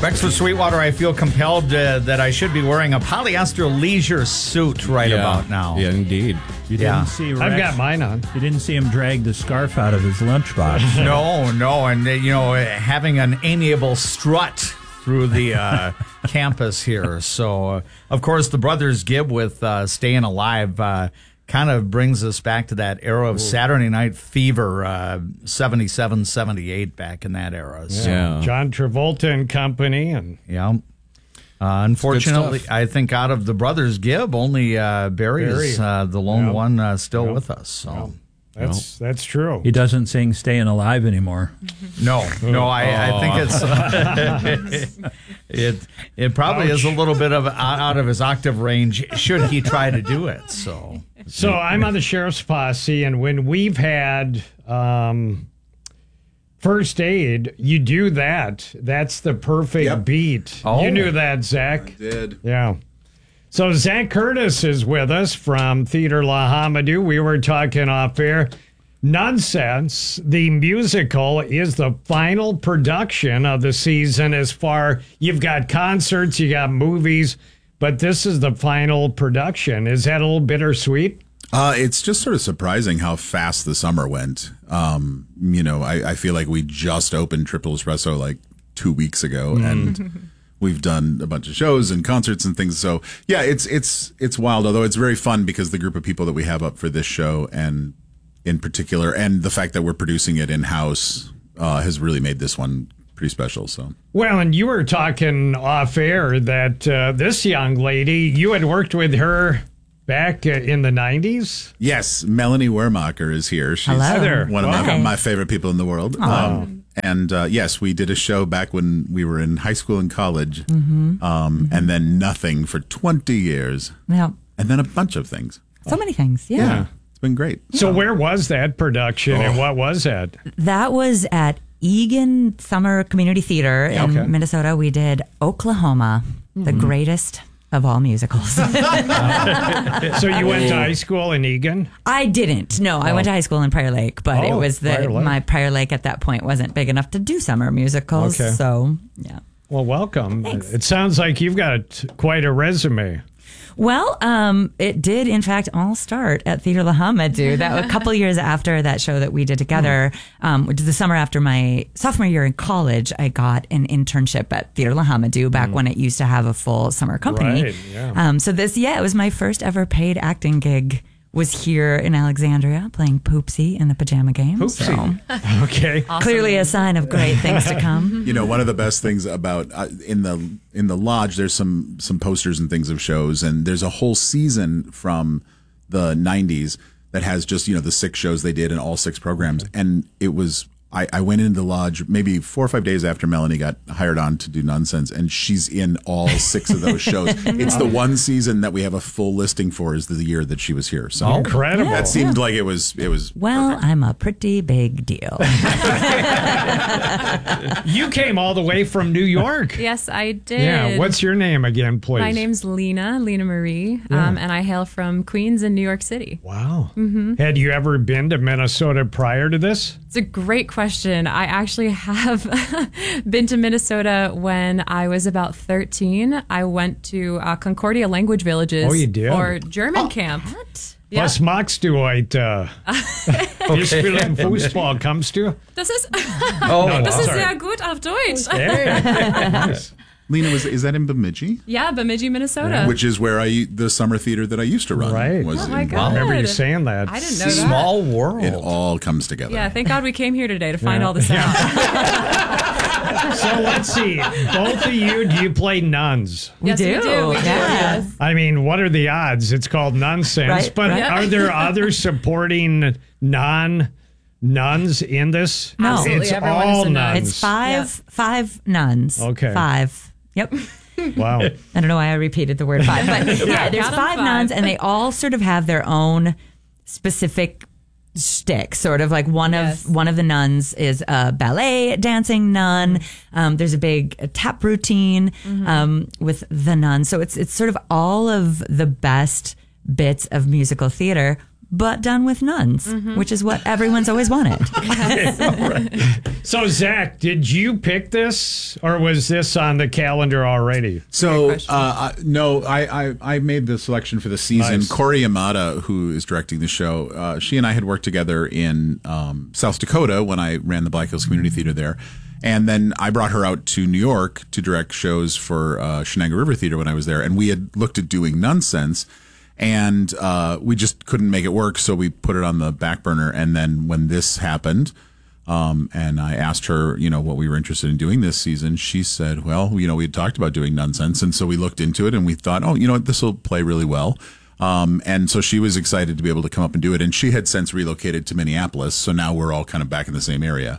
Wexford Sweetwater, I feel compelled that I should be wearing a polyester leisure suit about now. Yeah, indeed. You didn't see Rex. I've got mine on. You didn't see him drag the scarf out of his lunchbox. No. And, having an amiable strut through the campus here. So, of course, the Brothers Gibb with Staying Alive kind of brings us back to that era of Saturday Night Fever, 77, 78, back in that era. So, Yeah. John Travolta and company. And yeah. Unfortunately, I think out of the Brothers Gibb, only Barry is the lone one still with us. So that's true. He doesn't sing Staying Alive anymore. No, I think it probably is a little bit of out of his octave range should he try to do it. So I'm on the sheriff's posse, and when we've had first aid, you do that. That's the perfect beat. Oh. You knew that, Zach. I did. Yeah. So Zach Curtis is with us from Theater La Hamadou. We were talking off air. Nonsense, the musical, is the final production of the season as far. You've got concerts, you got movies, but this is the final production. Is that a little bittersweet? It's just sort of surprising how fast the summer went. I feel like we just opened Triple Espresso like 2 weeks ago, and we've done a bunch of shows and concerts and things. So yeah, it's wild. Although it's very fun because the group of people that we have up for this show, and in particular, and the fact that we're producing it in house, has really made this one pretty special. So well, and you were talking off air that this young lady, you had worked with her back in the 90s? Yes, Melanie Wermacher is here. She's Hello. one of my favorite people in the world. Yes, we did a show back when we were in high school and college, and then nothing for 20 years. Yeah. And then a bunch of things. So many things. Yeah. It's been great. So where was that production and what was that? That was at Egan Summer Community Theater in Minnesota. We did Oklahoma, the greatest of all musicals. So you went to high school in Egan? I didn't. No, I went to high school in Prior Lake, but it was my Prior Lake at that point wasn't big enough to do summer musicals. Okay. So, yeah. Well, welcome. Thanks. It sounds like you've got quite a resume. Well, it did, in fact, all start at Theater La Hamadou. That a couple years after that show that we did together, which is the summer after my sophomore year in college, I got an internship at Theater La Hamadou back when it used to have a full summer company. Right, yeah. So it was my first ever paid acting gig. Was here in Alexandria playing Poopsie in the Pajama Game. Poopsie. So, okay. Awesome. Clearly a sign of great things to come. One of the best things about in the lodge, there's some posters and things of shows, and there's a whole season from the 90s that has just, the 6 shows they did and all 6 programs. And it was, I went into the lodge maybe 4 or 5 days after Melanie got hired on to do Nonsense, and she's in all 6 of those shows. It's the one season that we have a full listing for is the year that she was here. So incredible. That seemed like it was. Well, perfect. I'm a pretty big deal. You came all the way from New York. Yes, I did. Yeah. What's your name again, please? My name's Lena Marie, and I hail from Queens in New York City. Wow. Had you ever been to Minnesota prior to this? It's a great question. I actually have been to Minnesota when I was about 13. I went to Concordia Language Villages for German camp. What? Ja. Was magst du heute? Wir spielen Fußball. Kommst du? Das ist, No, das ist sorry. sehr gut auf Deutsch. Hey. Nice. Lena, is that in Bemidji? Yeah, Bemidji, Minnesota. Which is where the summer theater that I used to run Right. was Oh my in. God. I remember you saying that. I didn't know that. small world. It all comes together. Yeah, thank God we came here today to find all this out. So let's see. Both of you, do you play nuns? Yes, we do. We do. Yeah. Yes. I mean, what are the odds? It's called Nonsense. Right, But right. are there other supporting nuns in this? No. Absolutely, It's everyone is all a nun. nuns. It's five nuns. Okay. 5. Yep. Wow. I don't know why I repeated the word 5, but yeah, there's count 'em 5 5. nuns, and they all sort of have their own specific shtick. Sort of like one of the nuns is a ballet dancing nun. There's a big tap routine with the nun. So it's sort of all of the best bits of musical theater but done with nuns, which is what everyone's always wanted. So, Zach, did you pick this, or was this on the calendar already? So, no, I made the selection for the season. Nice. Corey Yamada, who is directing the show, she and I had worked together in South Dakota when I ran the Black Hills Community Theater there. And then I brought her out to New York to direct shows for Shenango River Theater when I was there. And we had looked at doing Nonsense, and we just couldn't make it work. So we put it on the back burner. And then when this happened, and I asked her, what we were interested in doing this season, she said, well, we had talked about doing Nonsense. And so we looked into it and we thought, this will play really well. And so she was excited to be able to come up and do it. And she had since relocated to Minneapolis. So now we're all kind of back in the same area.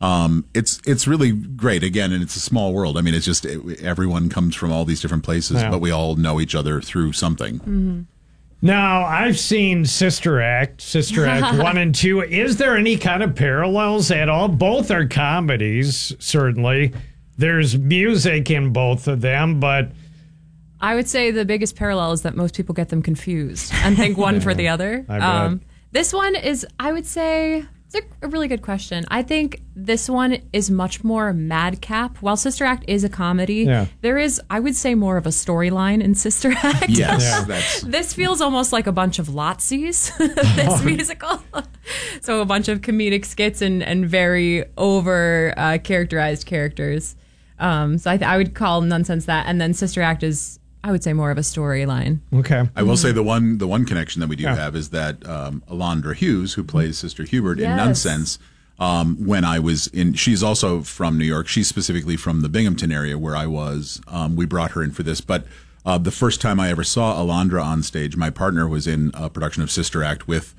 It's really great again, and it's a small world. I mean, it's just everyone comes from all these different places, but we all know each other through something. Mm-hmm. Now, I've seen Sister Act 1 and 2. Is there any kind of parallels at all? Both are comedies, certainly. There's music in both of them, but I would say the biggest parallel is that most people get them confused and think one for the other. I bet. This one is, I would say, it's a really good question. I think this one is much more madcap. While Sister Act is a comedy, there is, I would say, more of a storyline in Sister Act. Yes. This feels almost like a bunch of Lotsies, this musical. So a bunch of comedic skits and very over characterized characters. So I would call Nonsense that. And then Sister Act is, I would say, more of a storyline. Okay. I will say the one connection that we do have is that Alondra Hughes, who plays Sister Hubert in Nonsense, when I was in, she's also from New York. She's specifically from the Binghamton area where I was. We brought her in for this. But the first time I ever saw Alondra on stage, my partner was in a production of Sister Act with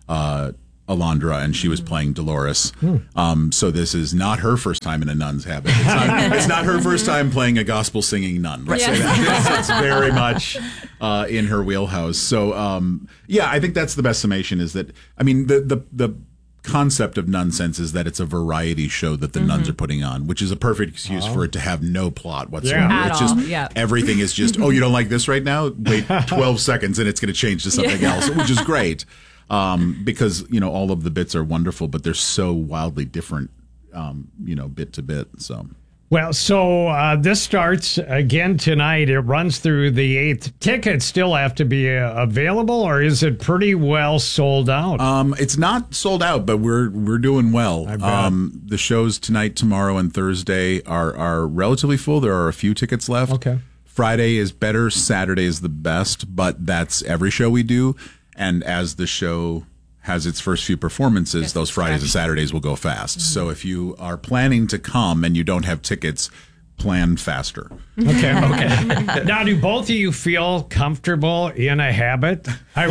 Alondra, and she was playing Dolores. So this is not her first time in a nun's habit. It's not her first time playing a gospel singing nun. Let's say that. It's very much in her wheelhouse. So I think that's the best summation. Is that, I mean, the concept of Nonsense is that it's a variety show that the nuns are putting on, which is a perfect excuse for it to have no plot whatsoever. It's just everything is just, you don't like this right now? Wait 12 seconds and it's going to change to something else, which is great. Because all of the bits are wonderful, but they're so wildly different, bit to bit. So this starts again tonight. It runs through the 8th. Tickets still have to be available, or is it pretty well sold out? It's not sold out, but we're doing well. The shows tonight, tomorrow, and Thursday are relatively full. There are a few tickets left. Okay. Friday is better. Saturday is the best, but that's every show we do. And as the show has its first few performances, those Fridays and Saturdays will go fast. So if you are planning to come and you don't have tickets, plan faster. Okay. Now, do both of you feel comfortable in a habit? Or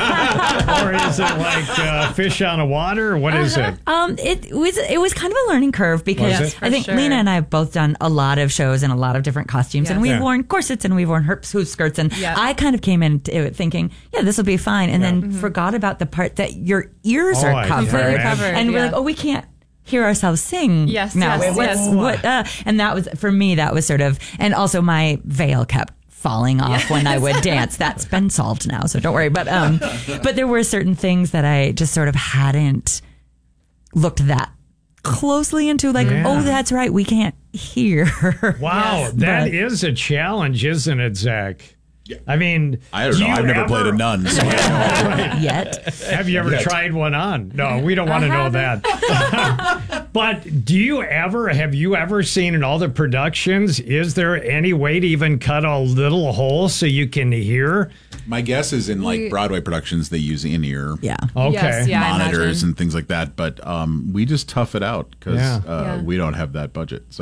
is it like fish on a water? Or what is it? It was kind of a learning curve because I think Lena and I have both done a lot of shows in a lot of different costumes, and we've worn corsets and we've worn hoop skirts, and I kind of came into it thinking, this will be fine, and then forgot about the part that your ears are covered, and we're like, we can't hear ourselves sing. Yes. And that was, for me, that was sort of, and also my veil kept falling off when I would dance. That's been solved now, so don't worry. But there were certain things that I just sort of hadn't looked that closely into, like, that's right, we can't hear. Wow, that is a challenge, isn't it, Zach? Yeah. I mean, I don't know. I've never played a nun. So Yet. Have you ever tried one on? No, we don't want to know that. But have you ever seen in all the productions, is there any way to even cut a little hole so you can hear? My guess is in like Broadway productions, they use in-ear monitors and things like that. But we just tough it out because we don't have that budget. So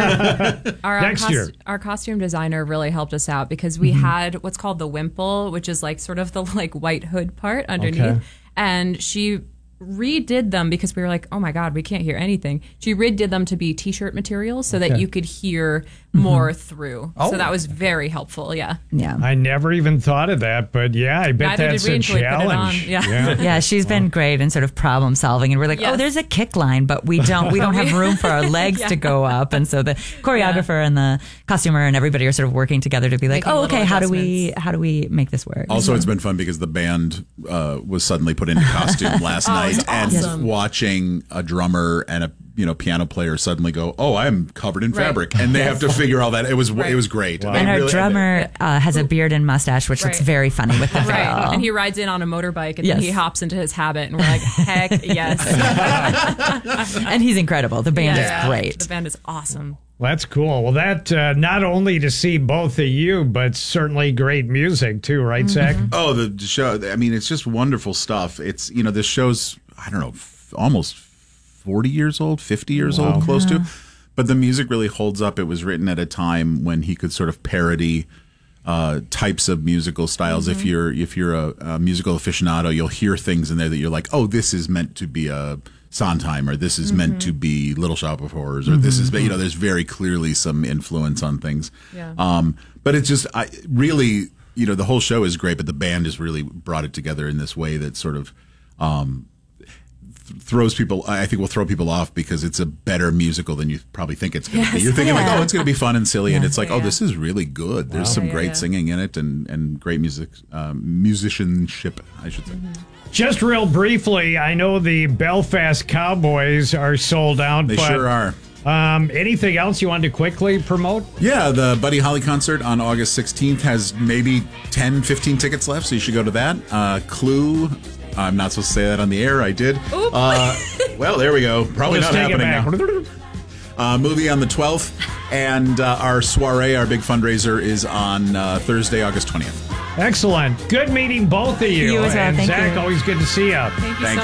our costume designer really helped us out because we had what's called the wimple, which is like sort of the like white hood part underneath. And she redid them because we were like, oh my God, we can't hear anything. She redid them to be t-shirt materials so that you could hear more through. Oh. So that was very helpful. Yeah. Yeah. I never even thought of that, but yeah, I bet Neither did that's we a until we put it on. challenge. Yeah. Yeah, she's been great in sort of problem solving, and we're like, Yes. oh, there's a kick line, but we don't have room for our legs to go up, and so the choreographer and the costumer and everybody are sort of working together to be like, Making oh, little okay, how do adjustments. we make this work? Also, it's been fun because the band was suddenly put into costume last night, it's awesome. and watching a drummer and a piano player suddenly go, "Oh, I'm covered in Right. fabric," and they have to figure all that. It was great. and our drummer has a beard and mustache, which looks Right. very funny with the Right. veil. And he rides in on a motorbike and Yes. then he hops into his habit and we're like, heck yes. And he's incredible. The band Yeah. is great. The band is awesome. Well, that's cool. Well, that not only to see both of you, but certainly great music too, right, Zach? Oh, the show. I mean, it's just wonderful stuff. It's this show's almost 40 years old, 50 years old, close to. But the music really holds up. It was written at a time when he could sort of parody types of musical styles. If you're a musical aficionado, you'll hear things in there that you're like, oh, this is meant to be a Sondheim, or this is meant to be Little Shop of Horrors, or this is, there's very clearly some influence on things. Yeah. But it's just, really, the whole show is great, but the band has really brought it together in this way that sort of throws people, I think will throw people off because it's a better musical than you probably think it's going to be. Yes. You're thinking like, Yeah. oh, it's going to be fun and silly. And it's like, Yeah, oh, yeah. this is really good. There's some Yeah, great yeah. singing in it and great musicianship, I should say. Just real briefly, I know the Belfast Cowboys are sold out. They but, sure are. Anything else you wanted to quickly promote? Yeah, the Buddy Holly concert on August 16th has maybe 10, 15 tickets left, so you should go to that. Clue, I'm not supposed to say that on the air. I did. Oop. Well, there we go. Probably Let's not take it happening back. now. Movie on the 12th, and our soiree, our big fundraiser, is on Thursday, August 20th. Excellent. Good meeting both of you. You as well. And Thank Zach, you. always good to see you. Thank you so Thanks.